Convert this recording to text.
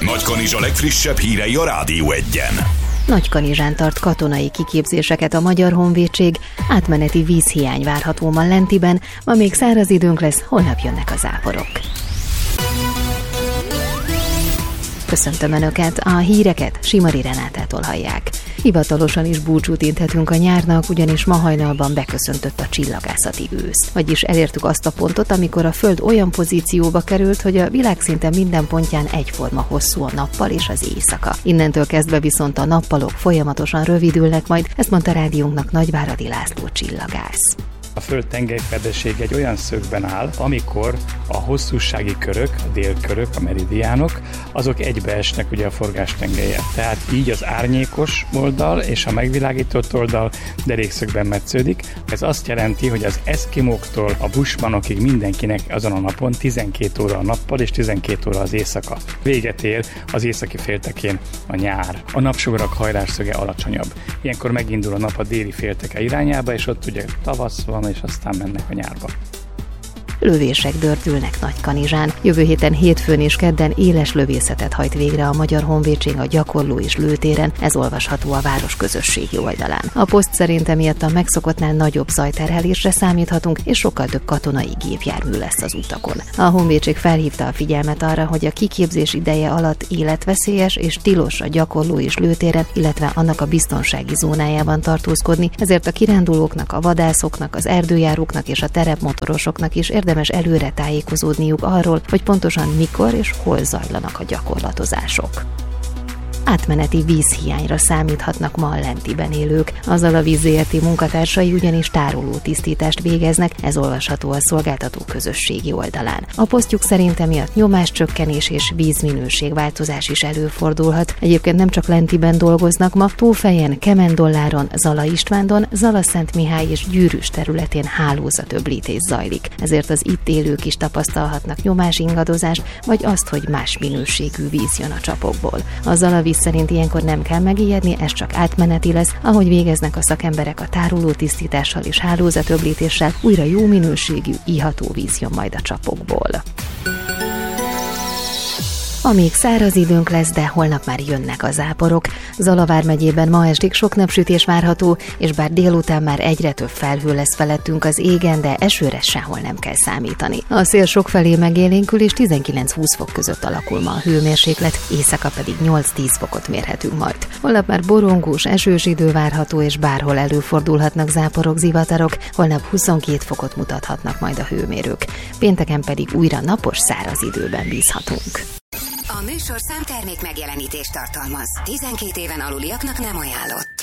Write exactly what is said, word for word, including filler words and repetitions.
Nagykanizsa legfrissebb hírei a Rádió Egyen. Nagykanizsán tart katonai kiképzéseket a Magyar Honvédség, átmeneti vízhiány várható ma Lentiben, ma még száraz időnk lesz, holnap jönnek a záporok. Köszöntöm Önöket, a híreket Simari Renátától hallják. Hivatalosan is búcsút inthetünk a nyárnak, ugyanis ma hajnalban beköszöntött a csillagászati ősz. Vagyis elértük azt a pontot, amikor a Föld olyan pozícióba került, hogy a világszinten minden pontján egyforma hosszú a nappal és az éjszaka. Innentől kezdve viszont a nappalok folyamatosan rövidülnek majd, ezt mondta rádiónknak Nagyváradi László csillagász. A Föld tengelyfedezség egy olyan szögben áll, amikor a hosszúsági körök, a délkörök, a meridiánok, azok egybeesnek ugye a forgástengelyel. Tehát így az árnyékos oldal és a megvilágított oldal derékszögben metsződik. Ez azt jelenti, hogy az eszkimóktól a bushmanokig mindenkinek azon a napon tizenkét óra a nappal és tizenkét óra az éjszaka. Véget ér az északi féltekén a nyár. A napsugarak hajlásszöge alacsonyabb. Ilyenkor megindul a nap a déli félteke irányába, és ott ugye tavasz van, és aztán mennek a nyárba. Lövések dördülnek Nagykanizsán. Jövő héten hétfőn és kedden éles lövészetet hajt végre a Magyar Honvédség a gyakorló és lőtéren, ez olvasható a város közösségi oldalán. A poszt szerint emiatt a megszokottnál nagyobb zajterhelésre számíthatunk, és sokkal több katonai gépjármű lesz az utakon. A Honvédség felhívta a figyelmet arra, hogy a kiképzés ideje alatt életveszélyes és tilos a gyakorló és lőtéren, illetve annak a biztonsági zónájában tartózkodni, ezért a kirándulóknak, a vadászoknak, az erdőjáróknak és a terepmotorosoknak is érdemes előre tájékozódniuk arról, hogy pontosan mikor és hol zajlanak a gyakorlatozások. Átmeneti vízhiányra számíthatnak ma a Lentiben élők. Az Alavíz Zé Er Té munkatársai ugyanis tároló tisztítást végeznek, ez olvasható a szolgáltató közösségi oldalán. A posztjuk szerint emiatt nyomáscsökkenés és vízminőségváltozás is előfordulhat. Egyébként nem csak Lentiben dolgoznak ma, Tófejen, Kemendolláron, Zala Istvándon, Zala-Szentmihály és Gyűrűs területén hálózatöblítés zajlik. Ezért az itt élők is tapasztalhatnak nyomásingadozást, vagy azt, hogy más minőségű víz jön a csapokból. Az Alavíz szerint ilyenkor nem kell megijedni, ez csak átmeneti lesz, ahogy végeznek a szakemberek a tároló tisztítással és hálózatöblítéssel, újra jó minőségű, iható víz jön majd a csapokból. Ma még száraz időnk lesz, de holnap már jönnek a záporok. Zala vármegyében ma estig sok napsütés várható, és bár délután már egyre több felhő lesz felettünk az égen, de esőre sehol nem kell számítani. A szél sokfelé megélénkül, és tizenkilenc-húsz fok között alakul ma a hőmérséklet, éjszaka pedig nyolc-tíz fokot mérhetünk majd. Holnap már borongós, esős idő várható, és bárhol előfordulhatnak záporok, zivatarok, holnap huszonkét fokot mutathatnak majd a hőmérők. Pénteken pedig újra napos, száraz időben bízhatunk. A műsorszám termék megjelenítést tartalmaz. tizenkét éven aluliaknak nem ajánlott.